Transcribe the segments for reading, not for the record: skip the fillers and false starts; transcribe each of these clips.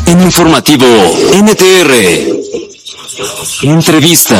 En informativo NTR. Entrevista.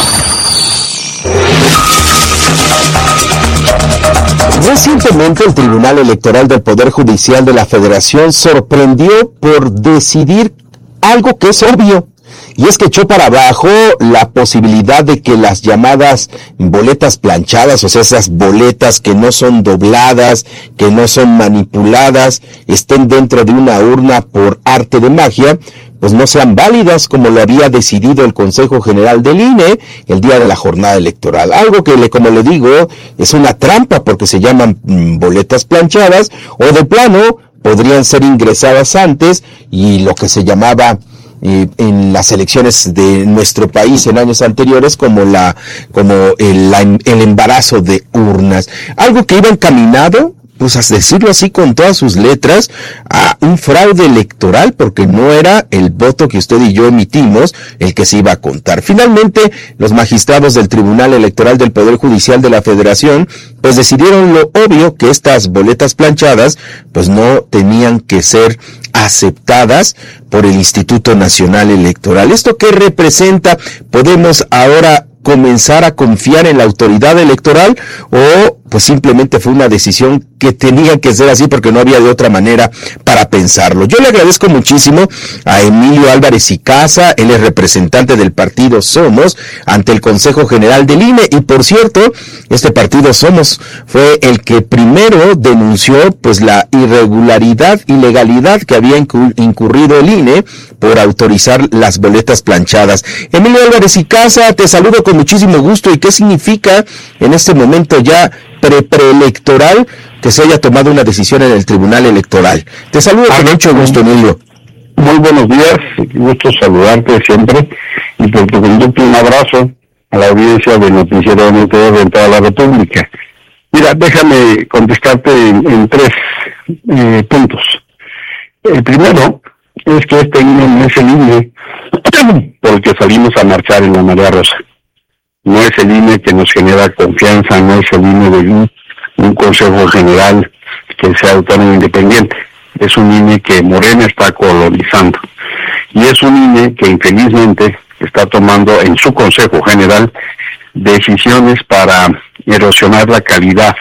Recientemente el Tribunal Electoral del Poder Judicial de la Federación sorprendió por decidir algo que es obvio. Y es que echó para abajo la posibilidad de que las llamadas boletas planchadas, o sea, esas boletas que no son dobladas, que no son manipuladas, estén dentro de una urna por arte de magia, pues no sean válidas como lo había decidido el Consejo General del INE el día de la jornada electoral. Algo que, como le digo, es una trampa porque se llaman boletas planchadas o de plano podrían ser ingresadas antes y lo que se llamaba en las elecciones de nuestro país en años anteriores como el embarazo de urnas, algo que iba encaminado, pues a decirlo así con todas sus letras, a un fraude electoral, porque no era el voto que usted y yo emitimos el que se iba a contar. Finalmente, los magistrados del Tribunal Electoral del Poder Judicial de la Federación, pues decidieron lo obvio, que estas boletas planchadas, pues no tenían que ser aceptadas por el Instituto Nacional Electoral. ¿Esto qué representa? ¿Podemos ahora comenzar a confiar en la autoridad electoral o pues simplemente fue una decisión que tenía que ser así porque no había de otra manera para pensarlo? Yo le agradezco muchísimo a Emilio Álvarez y Casa, él es representante del partido Somos ante el Consejo General del INE, y por cierto, este partido Somos fue el que primero denunció pues la ilegalidad que había incurrido el INE por autorizar las boletas planchadas. Emilio Álvarez y Casa, te saludo con muchísimo gusto. ¿Y qué significa en este momento ya preelectoral que se haya tomado una decisión en el Tribunal Electoral? Te saludo con mucho gusto, Emilio. Muy buenos días, gusto saludarte siempre y por tu conducto un abrazo a la audiencia del noticiero NTR en toda la República. Mira, déjame contestarte en tres puntos. El primero es que este INE no es el INE por el que salimos a marchar en la Marea Rosa. No es el INE que nos genera confianza, no es el INE de un Consejo General que sea autónomo e independiente. Es un INE que Morena está colonizando. Y es un INE que infelizmente está tomando en su Consejo General decisiones para erosionar la calidad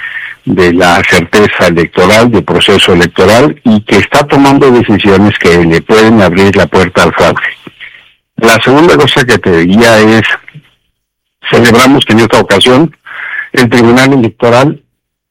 de la certeza electoral, del proceso electoral, y que está tomando decisiones que le pueden abrir la puerta al fraude. La segunda cosa que te diría es: celebramos que en esta ocasión el Tribunal Electoral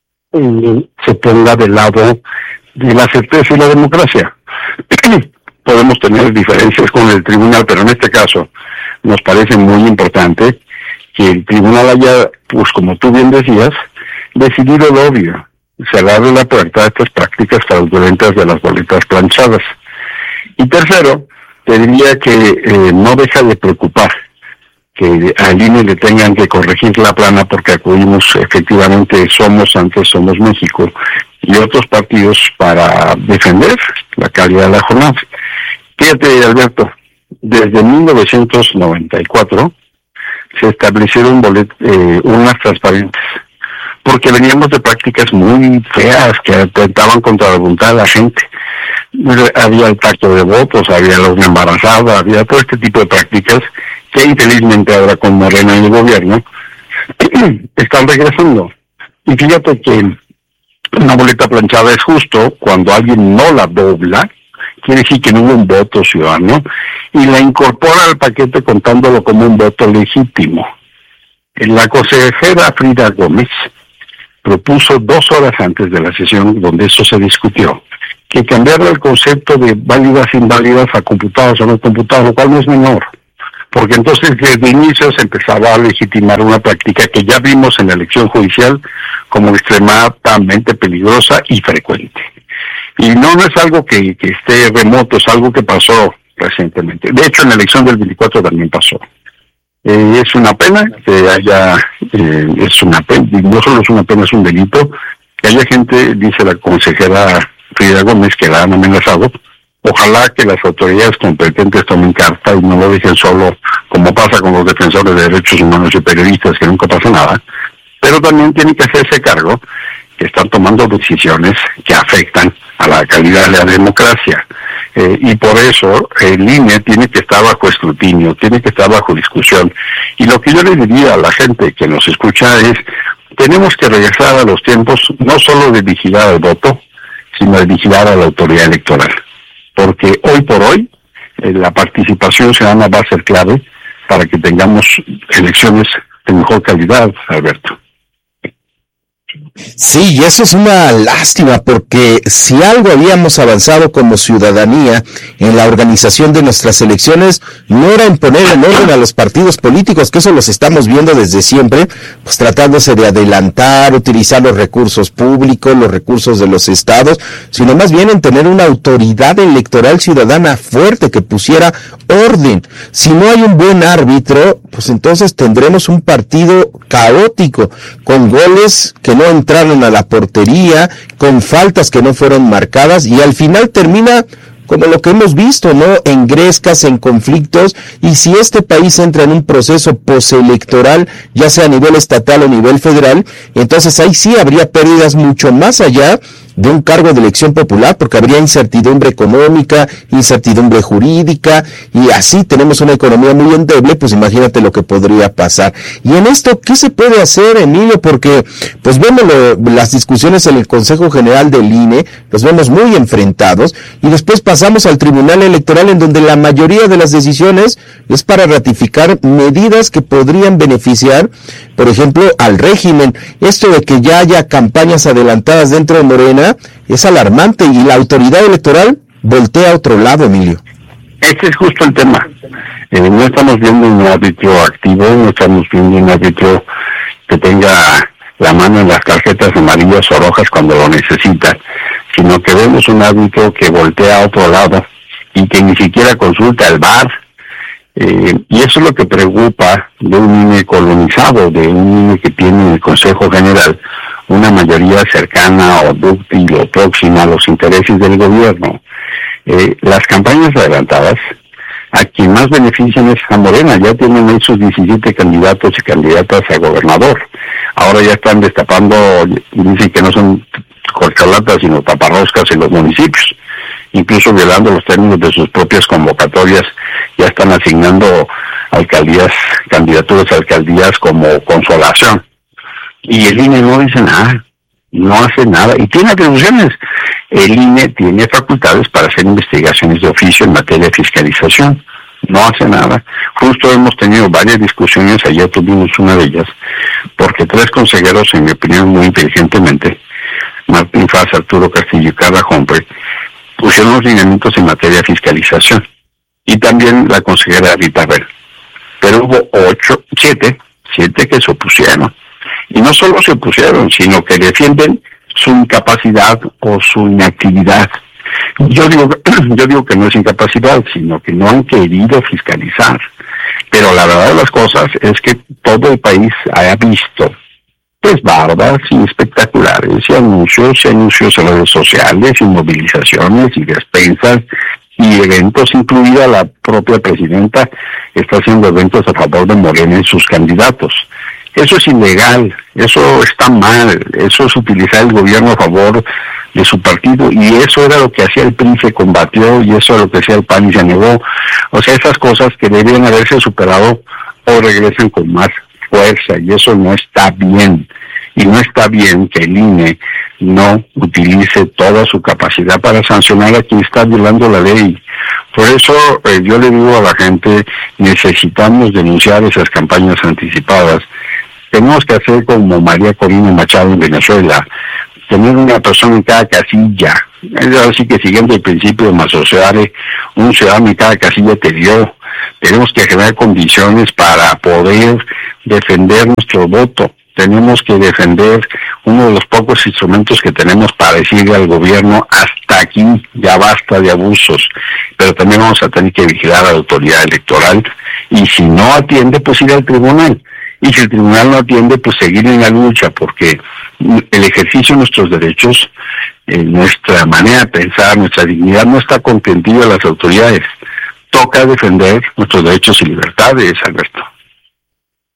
se ponga del lado de la certeza y la democracia. Podemos tener diferencias con el Tribunal, pero en este caso nos parece muy importante que el Tribunal haya, pues como tú bien decías, decidido lo obvio, cerrarle la puerta a estas prácticas fraudulentas de las boletas planchadas. Y tercero, te diría que no deja de preocupar que al INE le tengan que corregir la plana porque acudimos efectivamente antes Somos México y otros partidos para defender la calidad de la jornada. Fíjate, Alberto, desde 1994 se establecieron urnas transparentes porque veníamos de prácticas muy feas que atentaban contra la voluntad de la gente. Había el pacto de votos, había la urna embarazada, había todo este tipo de prácticas que infelizmente ahora con Morena y el gobierno están regresando. Y fíjate que una boleta planchada es justo cuando alguien no la dobla, quiere decir que no hubo un voto ciudadano, y la incorpora al paquete contándolo como un voto legítimo. La consejera Frida Gómez propuso 2 horas antes de la sesión donde eso se discutió, que cambiara el concepto de válidas e inválidas a computados o no computados, lo cual no es menor, porque entonces desde inicio se empezaba a legitimar una práctica que ya vimos en la elección judicial como extremadamente peligrosa y frecuente. Y no es algo que esté remoto, es algo que pasó recientemente. De hecho, en la elección del 24 también pasó. Es una pena que haya, es una pena, no solo es una pena, es un delito, que haya gente, dice la consejera Frida Gómez, que la han amenazado. Ojalá que las autoridades competentes tomen carta y no lo dejen solo, como pasa con los defensores de derechos humanos y periodistas, que nunca pasa nada, pero también tienen que hacerse cargo que están tomando decisiones que afectan a la calidad de la democracia. y por eso el INE tiene que estar bajo escrutinio, tiene que estar bajo discusión. Y lo que yo le diría a la gente que nos escucha es, tenemos que regresar a los tiempos no solo de vigilar el voto, sino de vigilar a la autoridad electoral. Porque hoy por hoy la participación ciudadana va a ser clave para que tengamos elecciones de mejor calidad, Alberto. Sí, y eso es una lástima, porque si algo habíamos avanzado como ciudadanía en la organización de nuestras elecciones, no era en poner en orden a los partidos políticos, que eso los estamos viendo desde siempre, pues tratándose de adelantar, utilizar los recursos públicos, los recursos de los estados, sino más bien en tener una autoridad electoral ciudadana fuerte que pusiera orden. Si no hay un buen árbitro, pues entonces tendremos un partido caótico, con goles que no entraron a la portería, con faltas que no fueron marcadas, y al final termina como lo que hemos visto, ¿no? En grescas, en conflictos, y si este país entra en un proceso postelectoral, ya sea a nivel estatal o a nivel federal, entonces ahí sí habría pérdidas mucho más allá de un cargo de elección popular, porque habría incertidumbre económica, incertidumbre jurídica, y así tenemos una economía muy endeble, pues imagínate lo que podría pasar. Y en esto, ¿qué se puede hacer, Emilio? Porque pues vemos las discusiones en el Consejo General del INE, los vemos muy enfrentados, y después pasamos al Tribunal Electoral, en donde la mayoría de las decisiones es para ratificar medidas que podrían beneficiar, por ejemplo, al régimen. Esto de que ya haya campañas adelantadas dentro de Morena es alarmante, y la autoridad electoral voltea a otro lado, Emilio. Este es justo el tema. No estamos viendo un árbitro activo, no estamos viendo un árbitro que tenga la mano en las tarjetas amarillas o rojas cuando lo necesita, sino que vemos un árbitro que voltea a otro lado y que ni siquiera consulta el VAR. Y eso es lo que preocupa de un INE colonizado, de un INE que tiene en el Consejo General una mayoría cercana o dúctil o próxima a los intereses del gobierno. Las campañas adelantadas, a quien más benefician es a Morena. Ya tienen ahí sus 17 candidatos y candidatas a gobernador. Ahora ya están destapando, dicen que no son corcholatas sino taparroscas en los municipios, incluso violando los términos de sus propias convocatorias. Ya están asignando alcaldías, candidaturas a alcaldías como consolación. Y el INE no dice nada, no hace nada, y tiene atribuciones. El INE tiene facultades para hacer investigaciones de oficio en materia de fiscalización, no hace nada. Justo hemos tenido varias discusiones, ayer tuvimos una de ellas, porque 3 consejeros, en mi opinión muy inteligentemente, Martín Faz, Arturo Castillo y Carla Humphrey, pusieron los lineamientos en materia de fiscalización, y también la consejera Rita Bell. Pero hubo 7 que se opusieron. Y no solo se opusieron, sino que defienden su incapacidad o su inactividad. Yo digo que no es incapacidad, sino que no han querido fiscalizar. Pero la verdad de las cosas es que todo el país ha visto pues bardas y espectaculares y anuncios en redes sociales y movilizaciones y despensas y eventos, incluida la propia presidenta está haciendo eventos a favor de Morena y sus candidatos. Eso es ilegal, eso está mal, eso es utilizar el gobierno a favor de su partido, y eso era lo que hacía el PRI, se combatió, y eso es lo que hacía el PAN y se negó. O sea, esas cosas que deberían haberse superado o regresan con más fuerza, y eso no está bien. Y no está bien que el INE no utilice toda su capacidad para sancionar a quien está violando la ley. Por eso yo le digo a la gente, necesitamos denunciar esas campañas anticipadas. Tenemos que hacer como María Corina Machado en Venezuela, tener una persona en cada casilla. Es así que, siguiendo el principio de Massocedare, un ciudadano en cada casilla te dio. Tenemos que generar condiciones para poder defender nuestro voto. Tenemos que defender uno de los pocos instrumentos que tenemos para decirle al gobierno: hasta aquí, ya basta de abusos. Pero también vamos a tener que vigilar a la autoridad electoral, y si no atiende, pues ir al tribunal. Y si el tribunal no atiende, pues seguir en la lucha, porque el ejercicio de nuestros derechos, nuestra manera de pensar, nuestra dignidad no está consentida a las autoridades. Toca defender nuestros derechos y libertades, Alberto.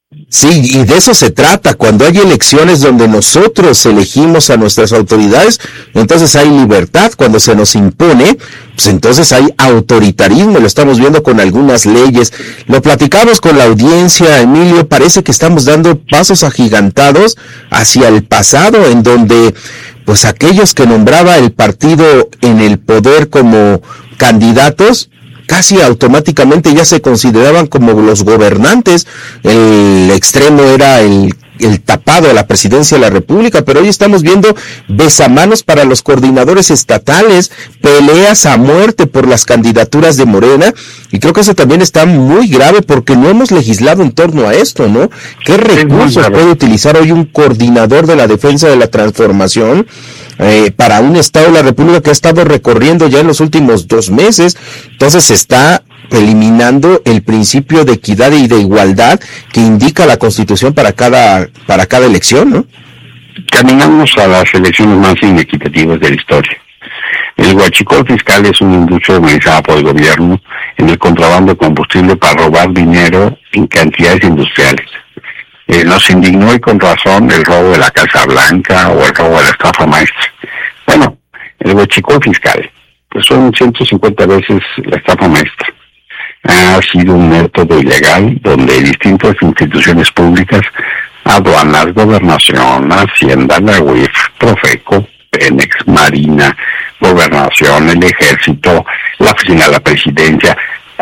Sí, y de eso se trata. Cuando hay elecciones donde nosotros elegimos a nuestras autoridades, entonces hay libertad. Cuando se nos impone, pues entonces hay autoritarismo. Lo estamos viendo con algunas leyes. Lo platicamos con la audiencia, Emilio. Parece que estamos dando pasos agigantados hacia el pasado, en donde pues aquellos que nombraba el partido en el poder como candidatos, casi automáticamente ya se consideraban como los gobernantes. El extremo era el tapado a la presidencia de la República, pero hoy estamos viendo besamanos para los coordinadores estatales, peleas a muerte por las candidaturas de Morena, y creo que eso también está muy grave porque no hemos legislado en torno a esto, ¿no? ¿Qué recursos puede utilizar hoy un coordinador de la defensa de la transformación para un estado de la República que ha estado recorriendo ya en los últimos 2 meses? Entonces se está eliminando el principio de equidad y de igualdad que indica la Constitución para cada elección, ¿no? Caminamos a las elecciones más inequitativas de la historia. El huachicol fiscal es una industria organizada por el gobierno en el contrabando de combustible para robar dinero en cantidades industriales. Nos indignó y con razón el robo de la Casa Blanca o el robo de la estafa maestra. Bueno, el huachicol fiscal, pues son 150 veces la estafa maestra. Ha sido un método ilegal donde distintas instituciones públicas, aduanas, gobernación, Hacienda, la UIF, Profeco, Pemex, Marina, Gobernación, el Ejército, la Oficina de la Presidencia,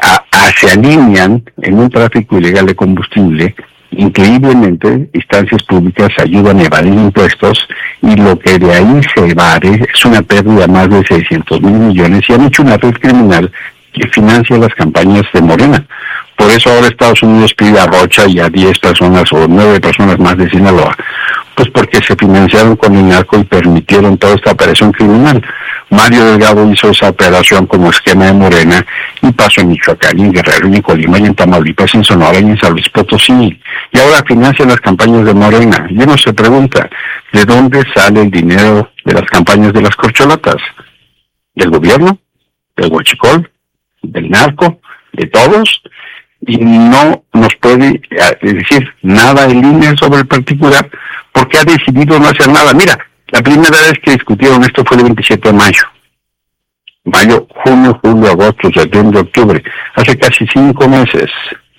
se alinean en un tráfico ilegal de combustible. Increíblemente, instancias públicas ayudan a evadir impuestos y lo que de ahí se evade es una pérdida de más de 600,000 millones y han hecho una red criminal que financia las campañas de Morena. Por eso ahora Estados Unidos pide a Rocha y a 10 personas o 9 personas más de Sinaloa, pues porque se financiaron con el narco y permitieron toda esta operación criminal. Mario Delgado hizo esa operación como esquema de Morena y pasó en Michoacán, en Guerrero, en Colima, y en Tamaulipas, en Sonora y en San Luis Potosí. Y ahora financian las campañas de Morena. Y uno se pregunta, ¿de dónde sale el dinero de las campañas de las corcholatas? ¿Del gobierno? ¿Del huachicol? ¿Del narco? ¿De todos? Y no nos puede decir nada en línea sobre el particular porque ha decidido no hacer nada. Mira, la primera vez que discutieron esto fue el 27 de mayo. Mayo, junio, julio, agosto, septiembre, octubre. Hace casi 5 meses.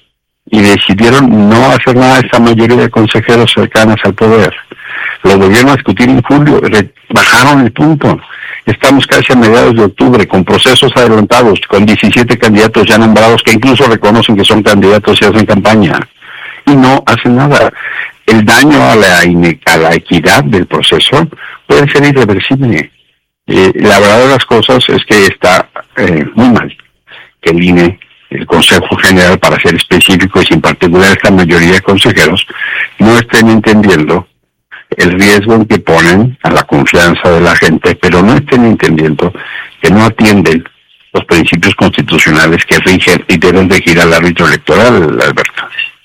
Y decidieron no hacer nada esta mayoría de consejeros cercanos al poder. Lo volvieron a discutir en julio, bajaron el punto. Estamos casi a mediados de octubre, con procesos adelantados, con 17 candidatos ya nombrados que incluso reconocen que son candidatos y hacen campaña. Y no hacen nada. El daño a la equidad del proceso puede ser irreversible. La verdad de las cosas es que está muy mal que el INE, el Consejo General, para ser específico y sin particular esta mayoría de consejeros, no estén entendiendo el riesgo en que ponen a la confianza de la gente, pero no estén entendiendo que no atienden los principios constitucionales que rigen y deben regir al árbitro electoral, Alberto.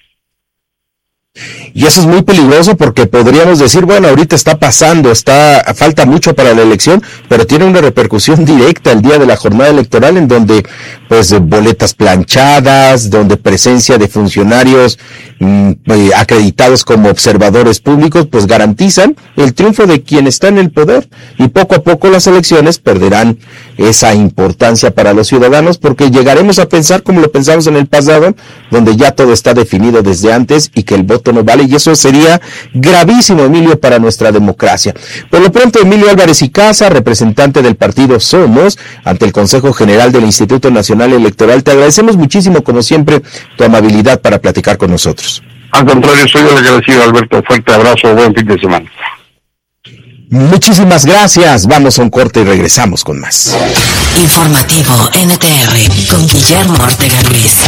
Y eso es muy peligroso porque podríamos decir, bueno, ahorita está pasando, falta mucho para la elección, pero tiene una repercusión directa el día de la jornada electoral en donde, pues, boletas planchadas, donde presencia de funcionarios acreditados como observadores públicos, pues garantizan el triunfo de quien está en el poder. Y poco a poco las elecciones perderán esa importancia para los ciudadanos porque llegaremos a pensar como lo pensamos en el pasado, donde ya todo está definido desde antes y que el voto no vale, y eso sería gravísimo, Emilio, para nuestra democracia. Por lo pronto, Emilio Álvarez y Casa, representante del partido Somos, ante el Consejo General del Instituto Nacional Electoral, te agradecemos muchísimo, como siempre, tu amabilidad para platicar con nosotros. Al contrario, soy el agradecido, Alberto. Fuerte abrazo, buen fin de semana. Muchísimas gracias. Vamos a un corte y regresamos con más. Informativo NTR con Guillermo Ortega Luis.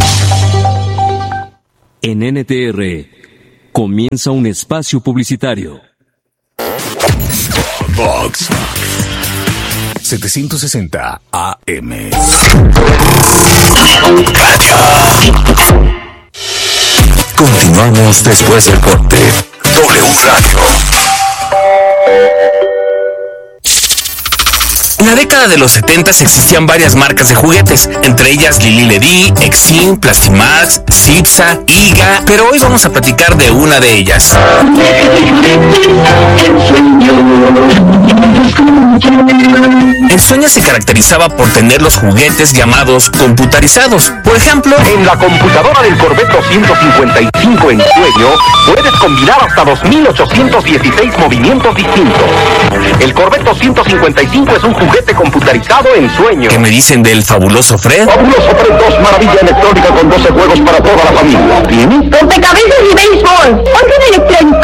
En NTR comienza un espacio publicitario. Vox 760 AM. Continuamos después del corte. W Radio. En la década de los 70 existían varias marcas de juguetes, entre ellas Lili Ledy, Exim, Plastimax, Cipsa, Iga, pero hoy vamos a platicar de una de ellas. Ensueña se caracterizaba por tener los juguetes llamados computarizados. Por ejemplo, en la computadora del Corvette 255 Ensueño puedes combinar hasta 2816 movimientos distintos. El Corvette 255 es un juguete computarizado Ensueño. ¿Qué me dicen del fabuloso Fred? Fabuloso Fred 2, maravilla electrónica con 12 juegos para toda la familia. ¿Tiene? Rompecabezas y béisbol. Orden electrónico.